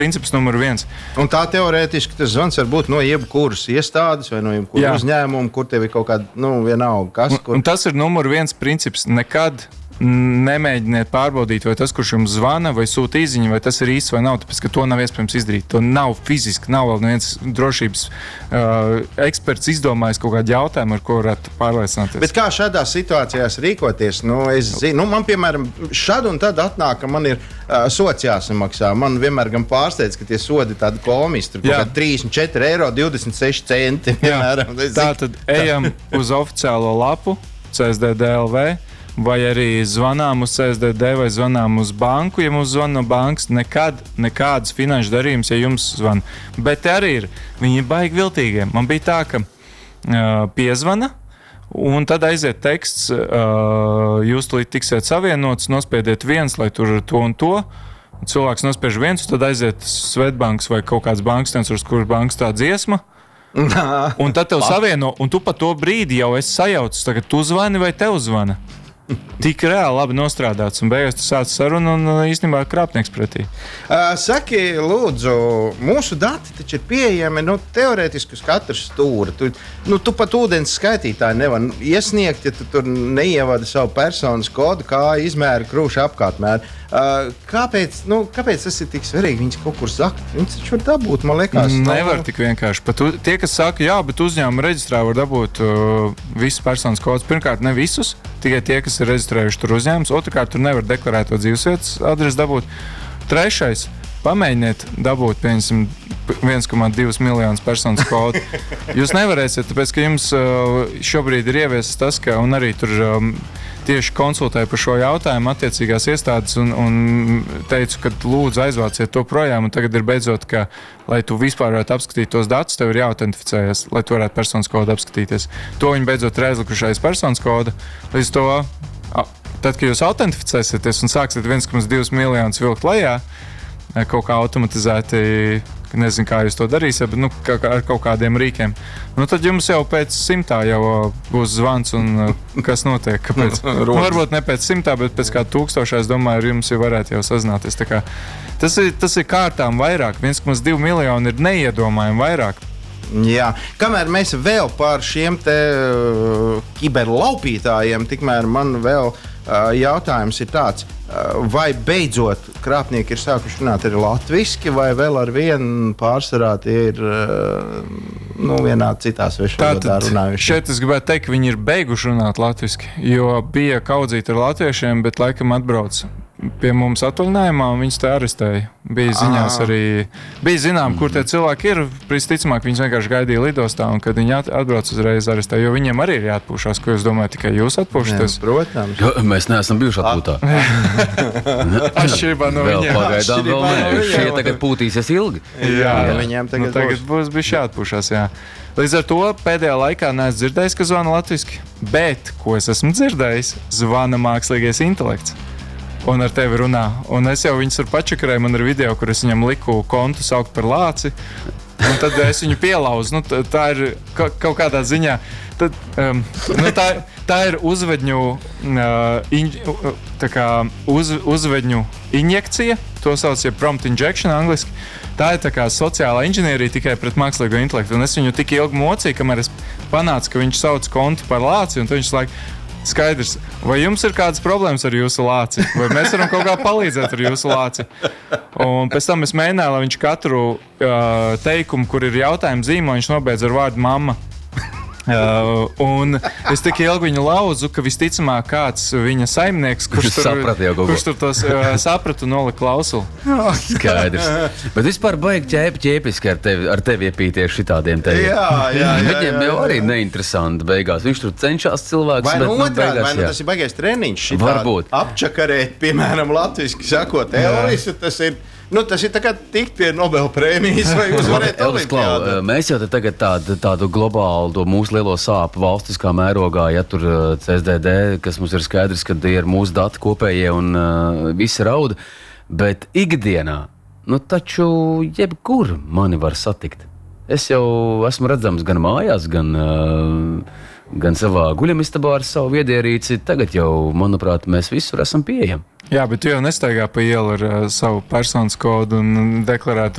princips numur 1. Un tā teorētiski tas zvans var būt no jebkuras iestādes vai no jebkura uzņēmuma, kur tev ir kaut kāda, vienalga kas. Un tas ir numur 1 princips. Nekad nemēģiniet pārbaudīt, vai tas, kurš jums zvana vai sūta īziņu, vai tas ir īsts vai nav, tāpēc, ka to nav iespējams izdarīt. To nav fiziski, nav vēl neviens drošības eksperts izdomājis kaut kādu jautājumu, ar ko varētu pārliecināties. Bet kā šādās situācijās rīkoties? Es zinu, man, piemēram, šad un tad atnāk, ka man ir sots jāsamaksā. Man vienmēr gan pārsteidz, ka tie sodi tādi komiski, tur kaut kā 34,26 €. Piemēram. Tātad ejam uz oficiālo lapu CSDD.LV. Vai arī zvanām uz CSDD vai zvanām uz banku, ja mums zvana no bankas. Nekādas finanšu darījumus, ja jums zvana. Bet arī ir, viņi ir baigi viltīgie. Man bija tā, ka piezvana, un tad aiziet teksts, jūs tulīt tiksiet savienots, nospiediet viens, lai tur to un to. Cilvēks nospiež viens, tad aiziet Svetbankas vai kaut kāds bankas, uz kuras bankas tā dziesma. Un tad tev savieno, un tu pa to brīdi jau esi sajaucis, tagad tu zvani vai tev zvana. Tik reāli labi nostrādāts, un beigās tu sāc sarunu un īstenībā krāpnieks pretī. Saki, lūdzu, mūsu dati taču ir pieejami teorētiski uz katru stūri. Tu pat ūdens skaitītāju nevar iesniegt, ja tu tur neievadi savu personas kodu, kā izmēra krūša apkārtmēru. Kāpēc tas ir tik svarīgi? Viņus kaut kur zakt. Viņus taču var dabūt, man liekas. Nevar tik vienkārši. Pat tie, kas saka, jā, bet uzņēmuma reģistrā var dabūt visus personas kodus. Pirmkārt, ne visus, tikai tie, kas ir reģistrējuši tur uzņēmums. Otrkārt, tur nevar deklarēto dzīvesvietas adresi dabūt. Trešais, pamēģiniet dabūt, pieņemsim, 1,2 miljonus personas kodu. Jūs nevarēsiet, tāpēc, ka jums šobrīd ir ieviesis tas, ka, un arī tur tieši konsultēju par šo jautājumu attiecīgās iestādes un teicu, ka lūdzu aizvāciet to projām, un tagad ir beidzot, ka, lai tu vispār varētu apskatīt tos datus, tev ir jāautentificējas, lai tu varētu personas kodu apskatīties. To viņi beidzot ir aizlikušais personas kodu. Līdz to, tad, kad jūs autentificēsieties un sāksiet 1,2 miljonus vilkt lejā, kaut kā automatizēti, nezinu, kā jūs to darīsiet, bet ar kaut kādiem rīkiem. Tad jums jau pēc 100 jau būs zvans, un kas notiek? Kāpēc? Varbūt ne pēc 100, bet pēc kā 1000, es domāju, jums jau varētu jau sazināties. Tas ir kārtām vairāk. 1,2 miljoni ir neiedomājami vairāk. Jā, kamēr mēs vēl par šiem te kiberlaupītājiem, tikmēr man vēl jautājums ir tāds, vai beidzot krāpnieki ir sākuši runāt arī latviski, vai vēl ar vienu pārsvarā tie ir vienā citā svešvalodā runājuši? Šeit es gribētu teikt, ka viņi ir beiguši runāt latviski, jo bija kaudzīti ar latviešiem, bet laikam atbrauc pie mums atvaļinājumā, un viņus te arestēja. Bija ziņās arī, bija zinām, kur tie cilvēki ir. Visticamāk, viņus vienkārši gaidīja lidostā, un kad viņi atbrauc uzreiz arestēja, jo viņiem arī ir jāatpūšās. Ko jūs domājat, tikai jūs atpūšaties? Protams. Jo, mēs neesam bijuši atpūtā. Atšķirībā no viņiem. Pagaidām vēl ne. Šie tagad pūtīsies ilgi. Jā, viņiem tagad būs bišķi jāatpūšās, jā. Līdz ar to pēdējā laikā neesmu dzirdējis, ka zvana latviski, bet, ko es esmu dzirdējis, zvana mākslīgais intelekts. Un ar tevi runā. Un es jau viņus pačakarēju, man ir video, kur es viņam liku kontu saukt par lāci. Un tad es viņu pielauzu. Tā ir kaut kādā ziņā. Tad, tā ir uzvedņu, uzvedņu injekcija. To sauc par prompt injection angliski. Tā ir tā kā sociālā inženierija tikai pret mākslīgo intelektu. Un es viņu tik ilgi mocīju, kamēr es panācu, ka viņš sauc kontu par lāci. Un tad viņš skaidrs, vai jums ir kādas problēmas ar jūsu lāci, vai mēs varam kaut kā palīdzēt ar jūsu lāci. Un pēc tam es mēģināju, lai viņš katru teikumu, kur ir jautājumu zīmo, viņš nobeidz ar vārdu mamma. Un es tik ilgi viņu lauzu, ka visticamāk kāds viņa saimnieks, kurš tur tos sapratu, nolika klausuli. Skaidrs. Bet vispār baigi ķēpiski ar tevi iepīties šitādiem te. Jā. Viņiem jau arī neinteresanti beigās. Viņš tur cenšas cilvēks. Vai otrādi, vai tas ir baigais treniņš Varbūt. Apčakarēt, piemēram, latviski sakot, Elvisu, tas ir tā kā tikt pie Nobel prēmijas vai uzvarēt olimpiādu. Mēs jau tagad tādu globālu, to mūsu lielo sāpu valstiskā mērogā, ja tur CSDD, kas mums ir skaidrs, ka ir mūsu dati kopējie un visi rauda, bet ikdienā, taču jebkur mani var satikt. Es jau esmu redzams gan mājās, gan gan savā guļamistabā ar savu viedierīci. Tagad jau, manuprāt, mēs visur esam pieejami. Jā, bet tu jau nestaigā pa ielu ar savu personas kodu un deklarētu